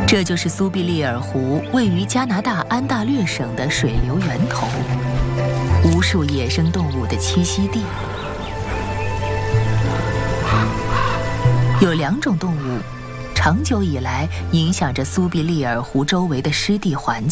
这就是苏必利尔湖位于加拿大安大略省的水流源头，无数野生动物的栖息地。有2种动物，长久以来影响着苏必利尔湖周围的湿地环境。